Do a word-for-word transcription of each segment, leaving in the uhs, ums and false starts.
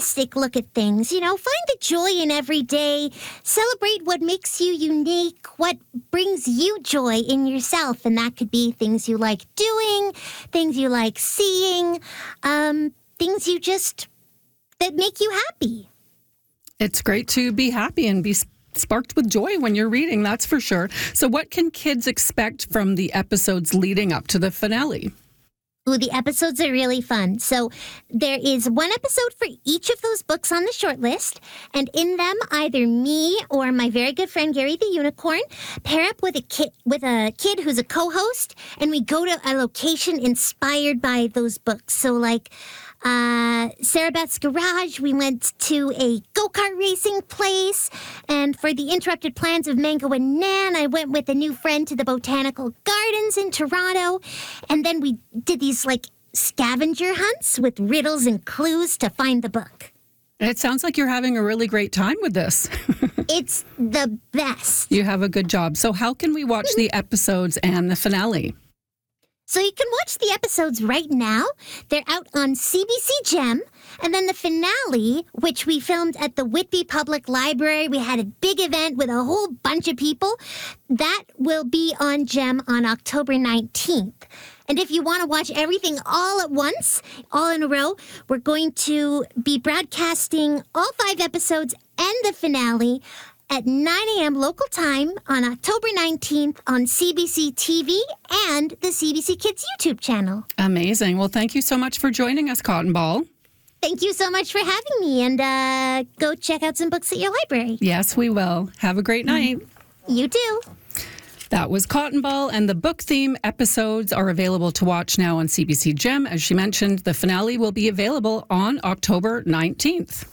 optimistic look at things. You know, find the joy in every day. Celebrate what makes you unique, what brings you joy in yourself. And that could be things you like doing, things you like seeing, um, things you just, that make you happy. It's great to be happy and be sparked with joy when you're reading, that's for sure. So what can kids expect from the episodes leading up to the finale? Ooh, the episodes are really fun. So there is one episode for each of those books on the short list. And in them, either me or my very good friend Gary the Unicorn pair up with a kid, with a kid who's a co-host. And we go to a location inspired by those books. So like uh, Sarah Beth's Garage, we went to a go-kart racing place. And for the Interrupted Plans of Mango and Nan, I went with a new friend to the Botanical Gardens in Toronto. And then we did these like scavenger hunts with riddles and clues to find the book. It sounds like you're having a really great time with this. It's the best. You have a good job. So how can we watch the episodes and the finale? So you can watch the episodes right now. They're out on C B C Gem. And then the finale, which we filmed at the Whitby Public Library, we had a big event with a whole bunch of people. That will be on Gem on October nineteenth. And if you want to watch everything all at once, all in a row, we're going to be broadcasting all five episodes and the finale at nine a.m. local time on October nineteenth on C B C T V and the C B C Kids YouTube channel. Amazing. Well, thank you so much for joining us, Cotton Ball. Thank you so much for having me, and uh, go check out some books at your library. Yes, we will. Have a great night. You too. That was Cotton Ball, and the book theme episodes are available to watch now on C B C Gem. As she mentioned, the finale will be available on October nineteenth.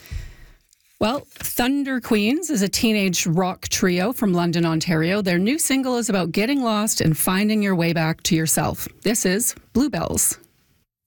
Well, Thunder Queens is a teenage rock trio from London, Ontario. Their new single is about getting lost and finding your way back to yourself. This is Bluebells.